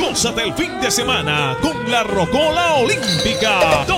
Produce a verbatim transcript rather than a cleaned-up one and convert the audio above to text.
Gózate el fin de semana con la Rocola Olímpica.